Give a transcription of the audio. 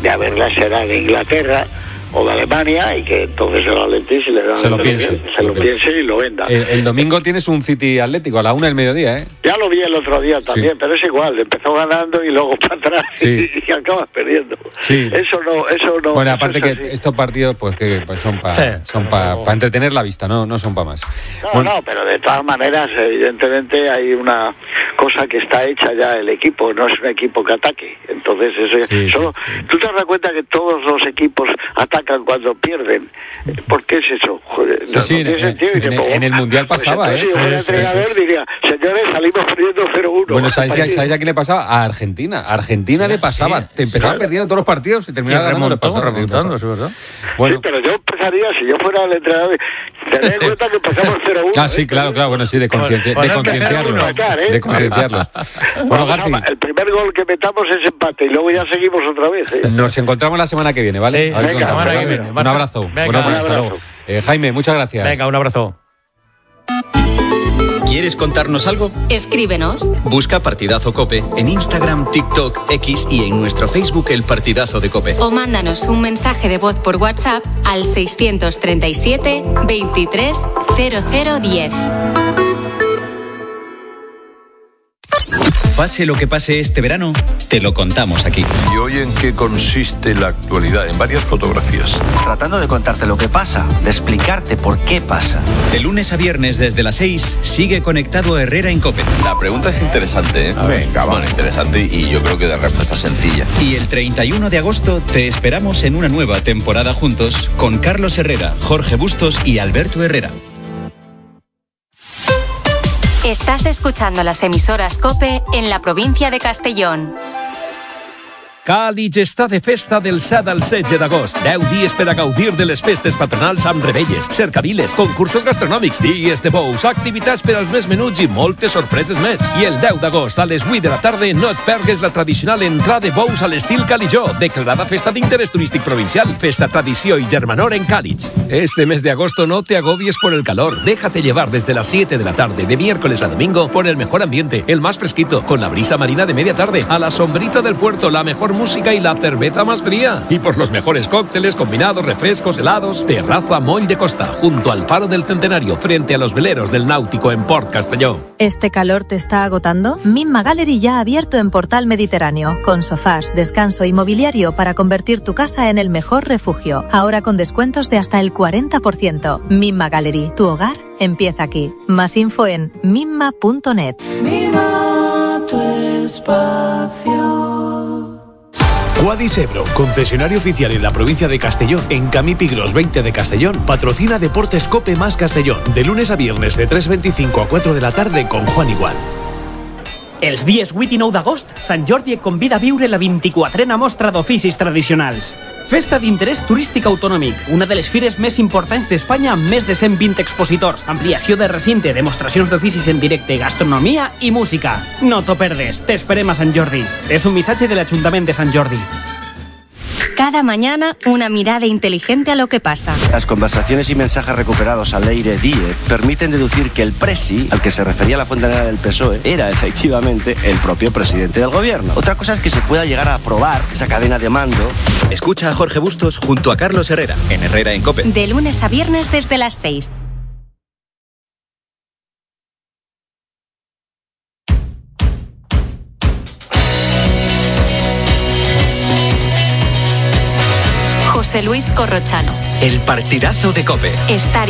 de haberla será de Inglaterra o de Alemania, y que entonces el Atleti, si le dan se lo piense y lo venda. El domingo tienes un City Atlético a la 1:00 del mediodía, ¿eh? Ya lo vi el otro día también, sí. Pero es igual, empezó ganando y luego para atrás, sí. y acabas perdiendo. Sí. Eso no. Bueno, aparte que estos partidos pues son para entretener la vista, no son para más. No, pero de todas maneras, evidentemente hay una cosa que está hecha ya el equipo, no es un equipo que ataque. Entonces eso ¿Tú te das cuenta que todos los equipos atacan cuando pierden? ¿Por qué es eso? Joder, en el Mundial pasaba, pues, si el entrenador diría, señores, salimos perdiendo 0-1. Bueno, ¿sabes a quién le pasaba? A Argentina. A Argentina le pasaba. Te empezaba perdiendo todos los partidos y terminaba remontando, es verdad. Bueno. Sí, pero yo empezaría, si yo fuera el entrenador, tener en cuenta que empezamos 0-1. Ah, sí, claro, bueno, sí, de concienciarlo. De concienciarlo. Bueno, García, el primer gol que metamos es empate y luego ya seguimos otra vez. Nos encontramos la semana que viene, ¿vale? Sí, la semana que viene. Un abrazo. Venga, hasta luego. Jaime, muchas gracias. Venga, un abrazo. ¿Quieres contarnos algo? Escríbenos. Busca Partidazo COPE en Instagram, TikTok, X y en nuestro Facebook El Partidazo de COPE. O mándanos un mensaje de voz por WhatsApp al 637 23 0010. Pase lo que pase este verano, te lo contamos aquí. ¿Y hoy en qué consiste la actualidad? En varias fotografías. Tratando de contarte lo que pasa, de explicarte por qué pasa. De lunes a viernes desde las 6, sigue conectado Herrera en COPE. La pregunta es interesante, ¿eh? Venga, va. Bueno, interesante y yo creo que de respuesta sencilla. Y el 31 de agosto te esperamos en una nueva temporada juntos con Carlos Herrera, Jorge Bustos y Alberto Herrera. Estás escuchando las emisoras COPE en la provincia de Castellón. Càlig està de festa del 7 al 16 d'agost. 10 dies per a gaudir de les festes patronals amb revetlles, cercaviles, concursos gastronòmics, dies de bous, activitats per als més menuts i moltes sorpreses més. I el 10 d'agost a les 8 de la tarda no et pergues la tradicional entrada de bous a l'estil Calijó, declarada festa d'interès turístic provincial, festa tradició y germanor en Càlig. Este mes de agosto no te agobies por el calor. Déjate llevar desde las 7 de la tarde de miércoles a domingo por el mejor ambiente, el más fresquito, con la brisa marina de media tarde, a la sombrita del puerto, la mejor música y la cerveza más fría. Y por los mejores cócteles, combinados, refrescos, helados. Terraza Moll de Costa, junto al Faro del Centenario, frente a los veleros del Náutico en Port Castelló. ¿Este calor te está agotando? Mimma Gallery ya ha abierto en Portal Mediterráneo, con sofás, descanso y mobiliario para convertir tu casa en el mejor refugio. Ahora con descuentos de hasta el 40%. Mimma Gallery, tu hogar empieza aquí. Más info en mimma.net. Mima tu espacio. Quadis Ebro, concesionario oficial en la provincia de Castellón, en Camí Pigros 20 de Castellón, patrocina Deportes COPE más Castellón, de lunes a viernes de 3:25 a 4 de la tarde con Juan Igual. Els dies 8 i 9 d'agost, Sant Jordi et convida a viure la 24a mostra d'oficis tradicionals. Festa d'interès turístic autonòmic, una de les fires més importants d'Espanya amb més de 120 expositors, ampliació de recinte, demostracions d'oficis en directe, gastronomia i música. No t'ho perdes, t'esperem a Sant Jordi. És un missatge de l'Ajuntament de Sant Jordi. Cada mañana, una mirada inteligente a lo que pasa. Las conversaciones y mensajes recuperados al Leire 10 permiten deducir que el presi, al que se refería la fontanera del PSOE, era efectivamente el propio presidente del gobierno. Otra cosa es que se pueda llegar a probar esa cadena de mando. Escucha a Jorge Bustos junto a Carlos Herrera, en Herrera en COPE. De lunes a viernes desde las 6. José Luis Corrochano. El partidazo de COPE. Estar